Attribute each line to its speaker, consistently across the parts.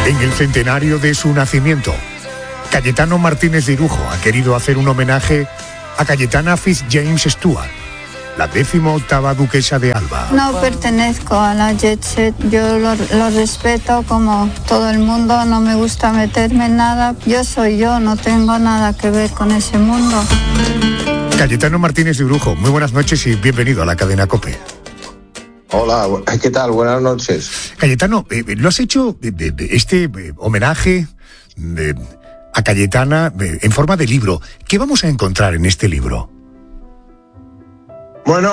Speaker 1: En el centenario de su nacimiento, Cayetano Martínez de Irujo ha querido hacer un homenaje a Cayetana Fitzjames Stuart, la 18ª duquesa de Alba.
Speaker 2: No pertenezco a la jet set, yo lo respeto como todo el mundo, no me gusta meterme en nada. Yo soy yo, no tengo nada que ver con ese mundo.
Speaker 1: Cayetano Martínez de Irujo, muy buenas noches y bienvenido a la cadena COPE.
Speaker 3: Hola, ¿qué tal? Buenas noches.
Speaker 1: Cayetano, lo has hecho este homenaje a Cayetana en forma de libro. ¿Qué vamos a encontrar en este libro?
Speaker 3: Bueno,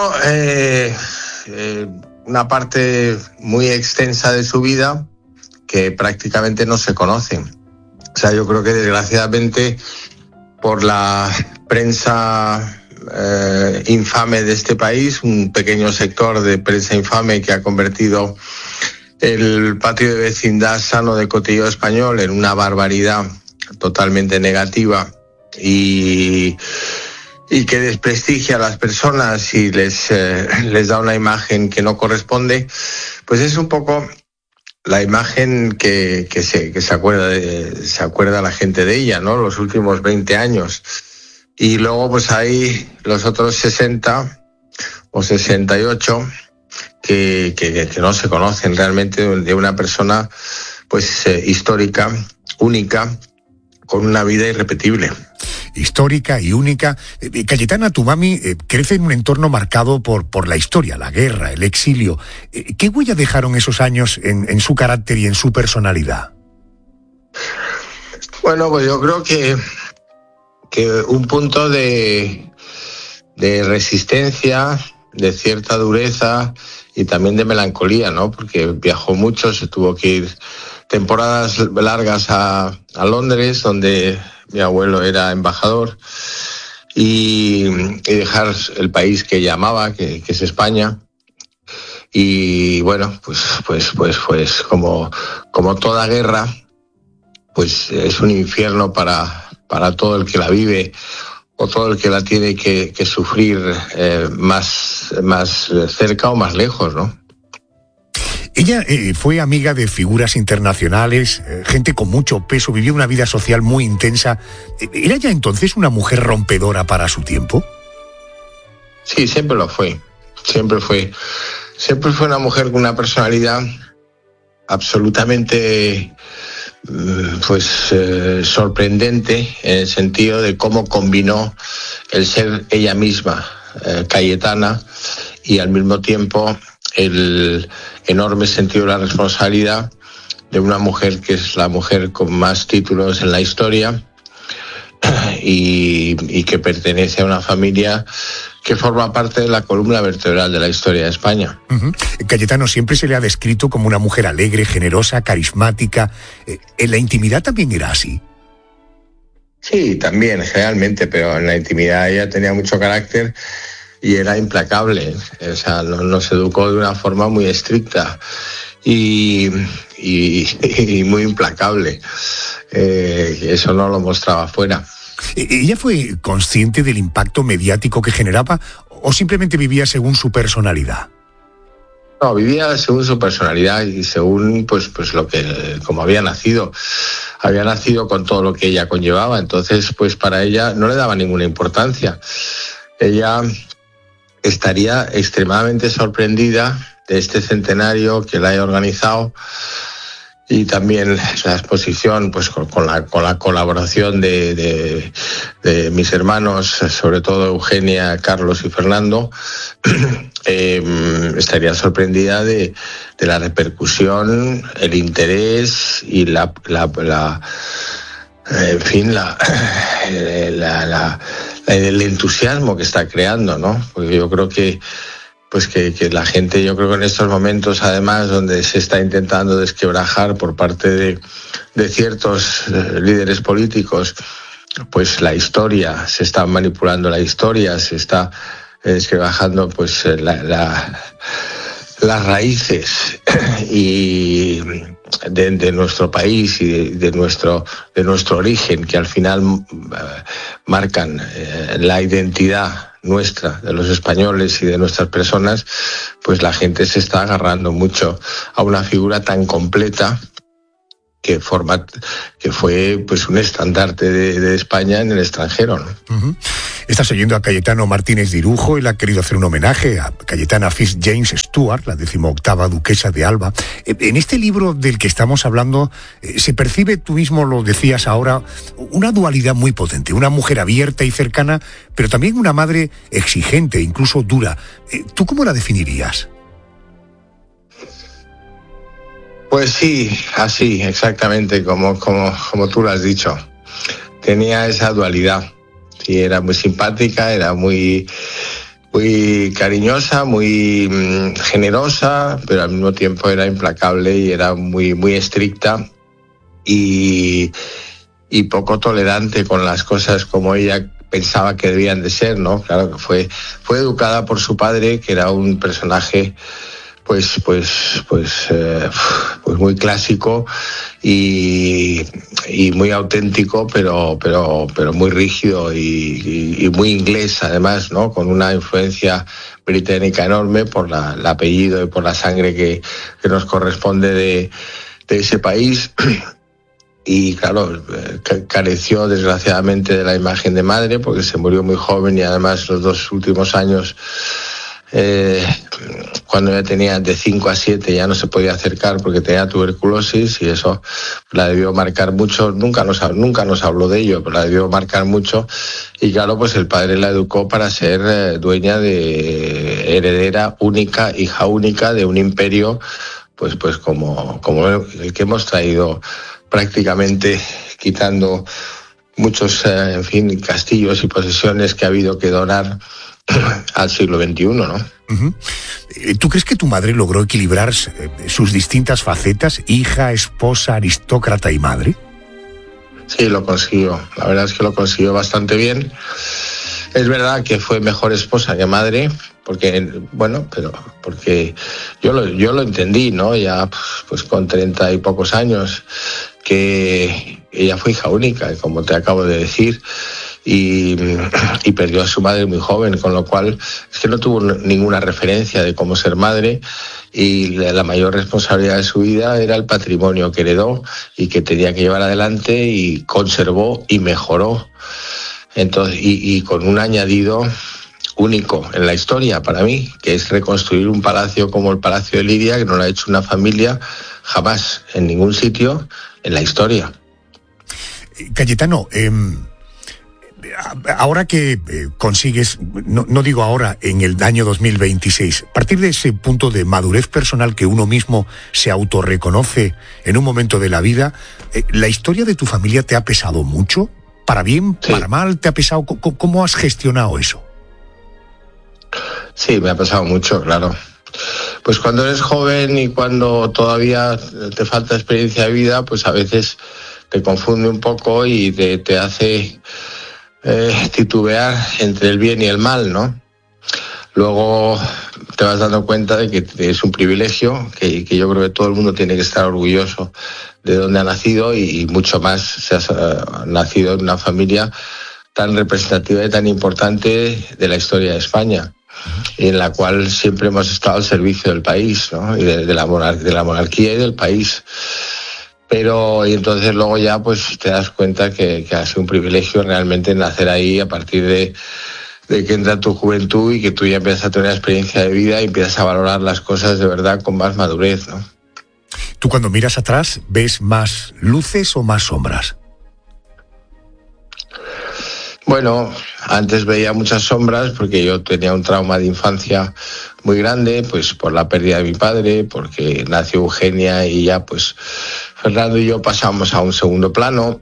Speaker 3: una parte muy extensa de su vida que prácticamente no se conoce. O sea, yo creo que desgraciadamente por la prensa infame de este país, un pequeño sector de prensa infame que ha convertido el patio de vecindad sano de Cotillo Español en una barbaridad totalmente negativa y que desprestigia a las personas y les da una imagen que no corresponde, pues es un poco la imagen que se acuerda la gente de ella, ¿no? Los últimos 20 años. Y luego pues hay los otros 60 o 68 que no se conocen realmente de una persona pues histórica, única, con una vida irrepetible.
Speaker 1: Histórica y única. Cayetana, tu mami crece en un entorno marcado por la historia, la guerra, el exilio. ¿Qué huella dejaron esos años en su carácter y en su personalidad?
Speaker 3: Bueno, pues yo creo que un punto de resistencia, de cierta dureza y también de melancolía, ¿no? Porque viajó mucho, se tuvo que ir temporadas largas a Londres, donde mi abuelo era embajador, y dejar el país que ella amaba, que es España. Y bueno, pues como toda guerra, pues es un infierno para todo el que la vive o todo el que la tiene que sufrir más cerca o más lejos, ¿no?
Speaker 1: Ella fue amiga de figuras internacionales, gente con mucho peso, vivió una vida social muy intensa. ¿Era ya entonces una mujer rompedora para su tiempo?
Speaker 3: Sí, siempre lo fue. Siempre fue una mujer con una personalidad absolutamente sorprendente en el sentido de cómo combinó el ser ella misma, Cayetana, y al mismo tiempo el enorme sentido de la responsabilidad de una mujer que es la mujer con más títulos en la historia y que pertenece a una familia que forma parte de la columna vertebral de la historia de España.
Speaker 1: Uh-huh. Cayetano siempre se le ha descrito como una mujer alegre, generosa, carismática. ¿En la intimidad también era así?
Speaker 3: Sí, también, generalmente, pero en la intimidad ella tenía mucho carácter y era implacable. O sea, nos educó de una forma muy estricta y muy implacable. Eso no lo mostraba afuera.
Speaker 1: ¿Ella fue consciente del impacto mediático que generaba o simplemente vivía según su personalidad?
Speaker 3: No, vivía según su personalidad y según pues lo que, como había nacido con todo lo que ella conllevaba. Entonces, pues para ella no le daba ninguna importancia. Ella estaría extremadamente sorprendida de este centenario que la haya organizado. Y también la exposición, pues con la colaboración de mis hermanos, sobre todo Eugenia, Carlos y Fernando, estaría sorprendida de la repercusión, el interés y el entusiasmo que está creando, ¿no? Porque yo creo que la gente, yo creo que en estos momentos, además, donde se está intentando desquebrajar por parte de ciertos líderes políticos, pues la historia, se está manipulando la historia, se está desquebrajando pues las raíces y de nuestro país y de nuestro origen, que al final marcan la identidad nuestra, de los españoles y de nuestras personas, pues la gente se está agarrando mucho a una figura tan completa que fue pues un estandarte de España en el extranjero, ¿no?
Speaker 1: Uh-huh. Estás oyendo a Cayetano Martínez de Irujo. Él ha querido hacer un homenaje a Cayetana Fitz-James Stuart, la 18ª duquesa de Alba. En este libro del que estamos hablando se percibe, tú mismo lo decías ahora, una dualidad muy potente. Una mujer abierta y cercana, pero también una madre exigente, incluso dura. ¿Tú cómo la definirías?
Speaker 3: Pues sí, así, exactamente, como tú lo has dicho. Tenía esa dualidad. Sí, era muy simpática, era muy cariñosa, muy generosa, pero al mismo tiempo era implacable y era muy estricta y poco tolerante con las cosas como ella pensaba que debían de ser, ¿no? Claro que fue educada por su padre, que era un personaje pues muy clásico y muy auténtico, pero muy rígido y muy inglés además, ¿no? Con una influencia británica enorme por el apellido y por la sangre que nos corresponde de ese país. Y claro, careció desgraciadamente de la imagen de madre porque se murió muy joven y además los 2 últimos años, cuando ella tenía de 5 a 7 ya no se podía acercar porque tenía tuberculosis y eso la debió marcar mucho. Nunca nos habló de ello, pero la debió marcar mucho. Y claro, pues el padre la educó para ser dueña de heredera única, hija única de un imperio, pues como el que hemos traído prácticamente, quitando muchos, castillos y posesiones que ha habido que donar al siglo XXI, ¿no?
Speaker 1: Uh-huh. ¿Tú crees que tu madre logró equilibrar sus distintas facetas, hija, esposa, aristócrata y madre?
Speaker 3: Sí, lo consiguió. La verdad es que lo consiguió bastante bien. Es verdad que fue mejor esposa que madre, porque yo lo entendí, ¿no? Ya pues con 30 y pocos años, que ella fue hija única, como te acabo de decir. Y perdió a su madre muy joven, con lo cual es que no tuvo ninguna referencia de cómo ser madre y la mayor responsabilidad de su vida era el patrimonio que heredó y que tenía que llevar adelante y conservó y mejoró. Entonces, y con un añadido único en la historia para mí, que es reconstruir un palacio como el Palacio de Lidia, que no lo ha hecho una familia jamás en ningún sitio en la historia.
Speaker 1: Cayetano, ahora que consigues, no digo ahora, en el año 2026, a partir de ese punto de madurez personal que uno mismo se autorreconoce en un momento de la vida, ¿la historia de tu familia te ha pesado mucho? ¿Para bien,
Speaker 3: sí,
Speaker 1: para mal? ¿Te ha pesado? ¿Cómo has gestionado eso?
Speaker 3: Sí, me ha pesado mucho, claro. Pues cuando eres joven y cuando todavía te falta experiencia de vida, pues a veces te confunde un poco y te hace titubear entre el bien y el mal, ¿no? Luego te vas dando cuenta de que es un privilegio, que yo creo que todo el mundo tiene que estar orgulloso de donde ha nacido y mucho más si has nacido en una familia tan representativa y tan importante de la historia de España, en la cual siempre hemos estado al servicio del país, ¿no? Y de la monarquía y del país. Y entonces luego ya pues te das cuenta que ha sido un privilegio realmente nacer ahí a partir de que entra tu juventud y que tú ya empiezas a tener una experiencia de vida y empiezas a valorar las cosas de verdad con más madurez, ¿no?
Speaker 1: ¿Tú cuando miras atrás ves más luces o más sombras?
Speaker 3: Bueno, antes veía muchas sombras porque yo tenía un trauma de infancia muy grande, pues por la pérdida de mi padre, porque nació Eugenia y ya pues Fernando y yo pasamos a un segundo plano,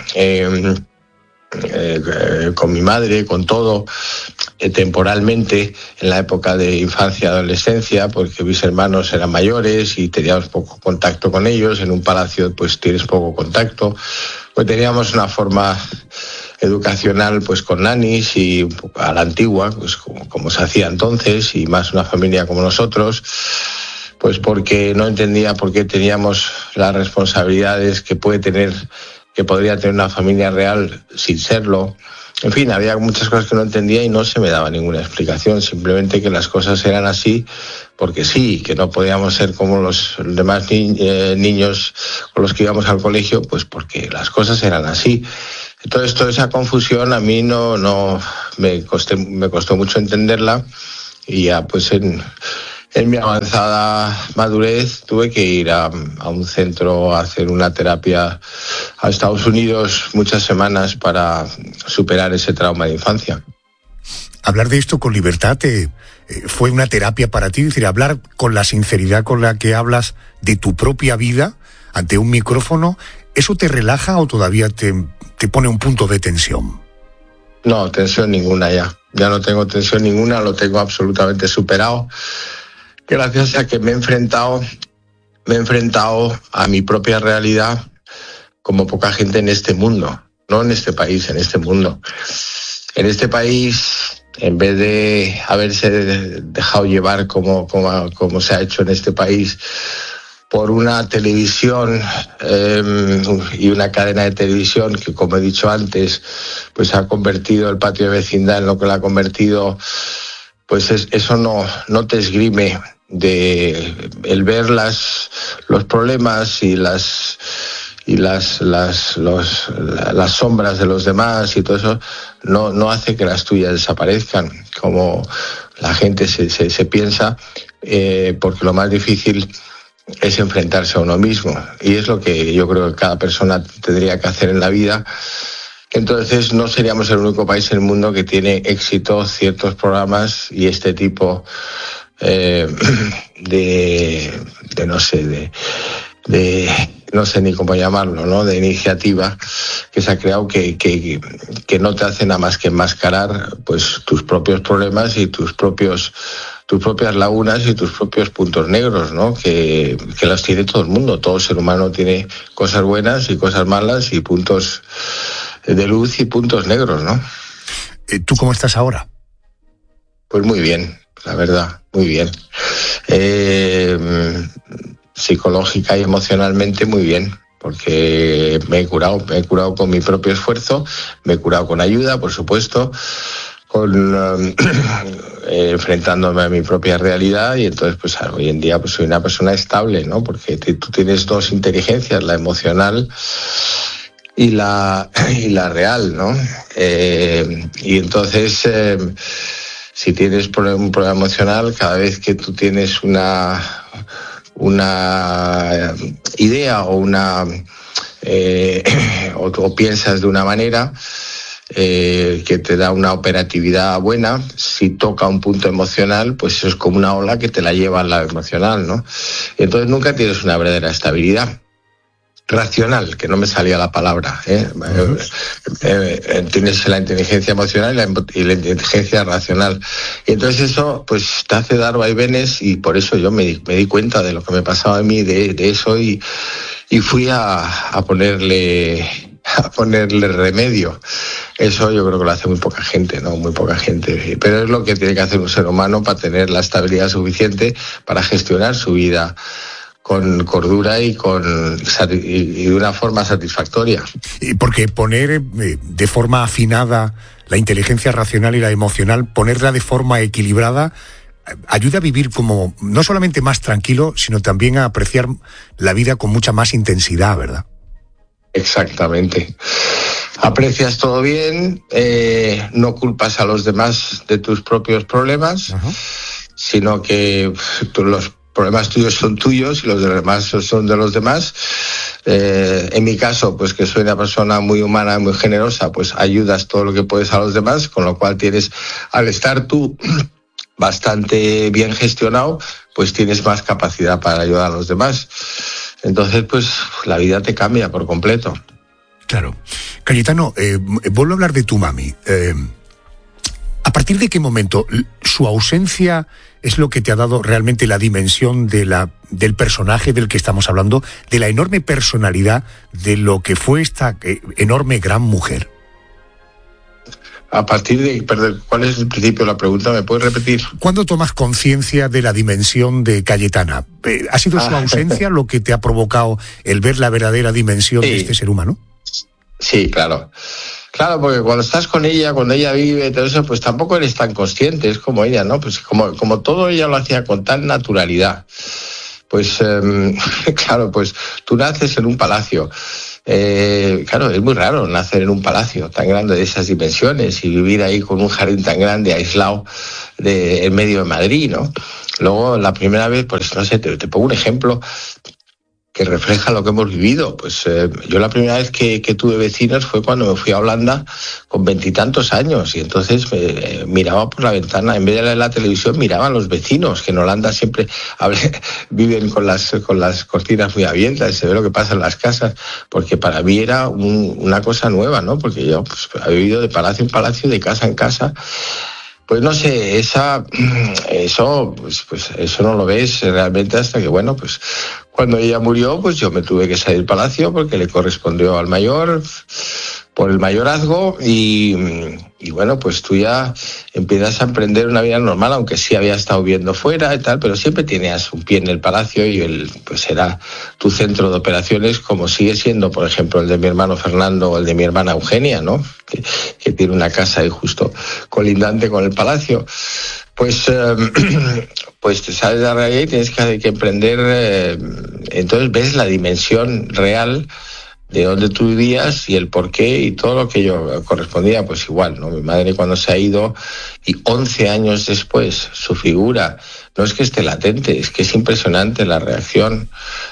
Speaker 3: con mi madre, con todo, temporalmente, en la época de infancia y adolescencia, porque mis hermanos eran mayores y teníamos poco contacto con ellos. En un palacio pues tienes poco contacto, pues teníamos una forma educacional pues con nanis y a la antigua, pues como se hacía entonces, y más una familia como nosotros, pues porque no entendía por qué teníamos las responsabilidades que podría tener una familia real sin serlo, En fin, había muchas cosas que no entendía y no se me daba ninguna explicación, simplemente que las cosas eran así porque sí, que no podíamos ser como los demás niños con los que íbamos al colegio, pues porque las cosas eran así. Entonces toda esa confusión a mí no me costó mucho entenderla, y ya pues en mi avanzada madurez tuve que ir a un centro a hacer una terapia a Estados Unidos muchas semanas para superar ese trauma de infancia.
Speaker 1: Hablar de esto con libertad fue una terapia para ti, es decir, hablar con la sinceridad con la que hablas de tu propia vida ante un micrófono, ¿eso te relaja o todavía te pone un punto de tensión?
Speaker 3: No, tensión ninguna ya no tengo tensión ninguna, lo tengo absolutamente superado. Gracias a que me he enfrentado a mi propia realidad como poca gente en este mundo, no en este país, en este mundo. En este país, en vez de haberse dejado llevar como se ha hecho en este país por una televisión y una cadena de televisión que, como he dicho antes, pues ha convertido el patio de vecindad en lo que lo ha convertido, pues eso no te esgrime de el ver los problemas y las sombras de los demás y todo eso no hace que las tuyas desaparezcan, como la gente se piensa, porque lo más difícil es enfrentarse a uno mismo, y es lo que yo creo que cada persona tendría que hacer en la vida. Entonces no seríamos el único país en el mundo que tiene éxito ciertos programas y este tipo de no sé ni cómo llamarlo, ¿no? De iniciativa que se ha creado que no te hace nada más que enmascarar pues tus propios problemas y tus propias lagunas y tus propios puntos negros, ¿no? Que los tiene todo el mundo. Todo ser humano tiene cosas buenas y cosas malas y puntos de luz y puntos negros, ¿no?
Speaker 1: ¿Tú cómo estás ahora?
Speaker 3: Pues muy bien, la verdad, muy bien. Psicológica y emocionalmente muy bien, porque me he curado con mi propio esfuerzo, me he curado con ayuda, por supuesto, enfrentándome a mi propia realidad, y entonces pues hoy en día pues soy una persona estable, ¿no? Porque tú tienes dos inteligencias, la emocional y la real, ¿no? Y entonces si tienes un problema emocional, cada vez que tú tienes una idea o o piensas de una manera que te da una operatividad buena, si toca un punto emocional, pues eso es como una ola que te la lleva al lado emocional, ¿no? Y entonces nunca tienes una verdadera estabilidad racional, que no me salía la palabra, tienes la inteligencia emocional y la inteligencia racional, y entonces eso pues te hace dar vaivenes, y por eso yo me di cuenta de lo que me pasaba a mí de eso, y fui a ponerle remedio. Eso yo creo que lo hace muy poca gente, ¿no? Muy poca gente, pero es lo que tiene que hacer un ser humano para tener la estabilidad suficiente para gestionar su vida con cordura y de una forma satisfactoria.
Speaker 1: Porque poner de forma afinada la inteligencia racional y la emocional, ponerla de forma equilibrada, ayuda a vivir como no solamente más tranquilo, sino también a apreciar la vida con mucha más intensidad, ¿verdad?
Speaker 3: Exactamente. Aprecias todo bien, no culpas a los demás de tus propios problemas, uh-huh, sino que los problemas tuyos son tuyos y los demás son de los demás. En mi caso, pues que soy una persona muy humana, muy generosa, pues ayudas todo lo que puedes a los demás, con lo cual al estar tú bastante bien gestionado, pues tienes más capacidad para ayudar a los demás. Entonces, pues la vida te cambia por completo.
Speaker 1: Claro. Cayetano, vuelvo a hablar de tu mami. ¿A partir de qué momento su ausencia es lo que te ha dado realmente la dimensión del personaje del que estamos hablando, de la enorme personalidad de lo que fue esta enorme gran mujer?
Speaker 3: A partir de... Perdón, ¿cuál es el principio de la pregunta? ¿Me puedes repetir?
Speaker 1: ¿Cuándo tomas conciencia de la dimensión de Cayetana? ¿Ha sido su ausencia lo que te ha provocado el ver la verdadera dimensión de este ser humano?
Speaker 3: Sí, claro. Claro, porque cuando estás con ella, cuando ella vive y todo eso, pues tampoco eres tan consciente, es como ella, ¿no? Pues como todo ella lo hacía con tal naturalidad. Pues, claro, pues tú naces en un palacio. Claro, es muy raro nacer en un palacio tan grande de esas dimensiones y vivir ahí con un jardín tan grande, aislado en medio de Madrid, ¿no? Luego, la primera vez, pues no sé, te pongo un ejemplo que refleja lo que hemos vivido. Pues yo la primera vez que tuve vecinos fue cuando me fui a Holanda con 20 y tantos años, y entonces miraba por la ventana, en vez de la televisión miraban los vecinos, que en Holanda siempre viven con las cortinas muy abiertas y se ve lo que pasa en las casas, porque para mí era una cosa nueva, ¿no? Porque yo pues, he vivido de palacio en palacio, de casa en casa. Pues no sé, eso no lo ves realmente hasta que, bueno, pues cuando ella murió, pues yo me tuve que salir del palacio porque le correspondió al mayor, por el mayorazgo, y bueno, pues tú ya empiezas a emprender una vida normal, aunque sí había estado viviendo fuera y tal, pero siempre tenías un pie en el palacio y pues era tu centro de operaciones, como sigue siendo, por ejemplo, el de mi hermano Fernando o el de mi hermana Eugenia, ¿no? Que tiene una casa ahí justo colindante con el palacio. Pues te sales de la realidad y tienes que emprender, entonces ves la dimensión real de dónde tú vivías y el porqué y todo lo que yo correspondía, pues igual, ¿no? Mi madre cuando se ha ido y 11 años después su figura, no es que esté latente, es que es impresionante la reacción.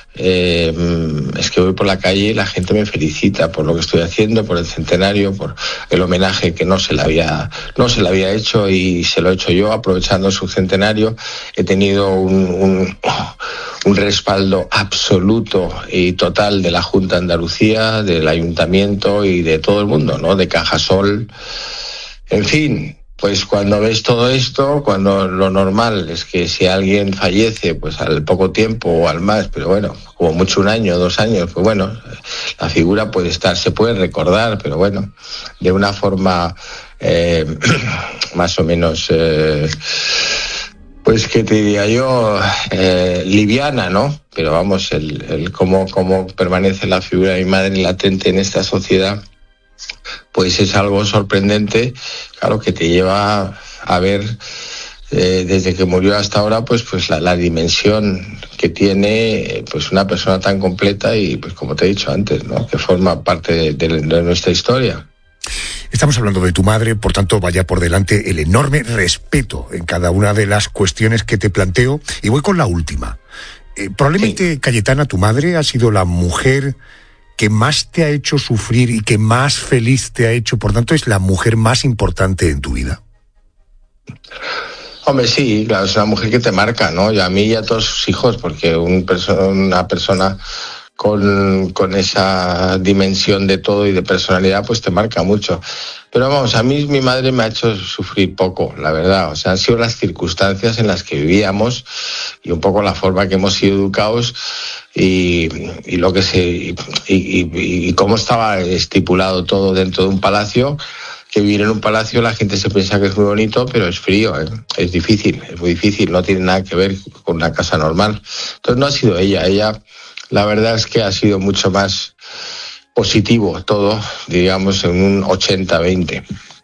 Speaker 3: Es que voy por la calle y la gente me felicita por lo que estoy haciendo, por el centenario, por el homenaje que no se le había hecho y se lo he hecho yo aprovechando su centenario. He tenido un respaldo absoluto y total de la Junta de Andalucía, del Ayuntamiento y de todo el mundo, ¿no? De Cajasol. En fin, pues cuando ves todo esto, cuando lo normal es que si alguien fallece, pues al poco tiempo o al más, pero bueno, como mucho 1 año, 2 años, pues bueno, la figura se puede recordar, pero bueno, de una forma más o menos, pues que te diría yo, liviana, ¿no? Pero vamos, el cómo permanece la figura de mi madre latente en esta sociedad, pues es algo sorprendente, claro, que te lleva a ver desde que murió hasta ahora, pues la dimensión que tiene, pues una persona tan completa y, pues como te he dicho antes, ¿no? Que forma parte de nuestra historia.
Speaker 1: Estamos hablando de tu madre, por tanto vaya por delante el enorme respeto en cada una de las cuestiones que te planteo, y voy con la última. Probablemente, sí. Cayetana, tu madre ha sido la mujer que más te ha hecho sufrir y que más feliz te ha hecho, por tanto es la mujer más importante en tu vida.
Speaker 3: Hombre, sí, claro, es una mujer que te marca, ¿no? Y a mí y a todos sus hijos, porque una persona con esa dimensión de todo y de personalidad, pues te marca mucho. Pero vamos, a mí mi madre me ha hecho sufrir poco, la verdad. O sea, han sido las circunstancias en las que vivíamos y un poco la forma que hemos sido educados y lo que y cómo estaba estipulado todo dentro de un palacio. Que vivir en un palacio, la gente se piensa que es muy bonito, pero es frío, ¿eh? Es difícil, es muy difícil, no tiene nada que ver con una casa normal. Entonces no ha sido ella, la verdad es que ha sido mucho más positivo todo, digamos, en un 80-20.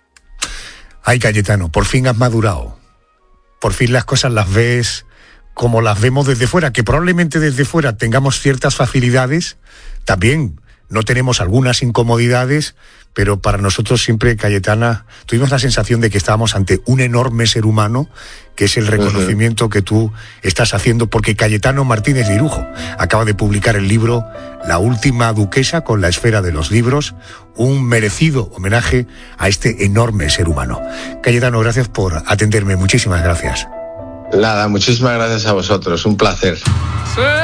Speaker 1: Ay, Cayetano, por fin has madurado, por fin las cosas las ves como las vemos desde fuera, que probablemente desde fuera tengamos ciertas facilidades, también no tenemos algunas incomodidades, pero para nosotros siempre, Cayetana, tuvimos la sensación de que estábamos ante un enorme ser humano, que es el reconocimiento que tú estás haciendo, porque Cayetano Martínez de Irujo acaba de publicar el libro La última duquesa con la esfera de los libros, un merecido homenaje a este enorme ser humano. Cayetano, gracias por atenderme, muchísimas gracias.
Speaker 3: Nada, muchísimas gracias a vosotros, un placer.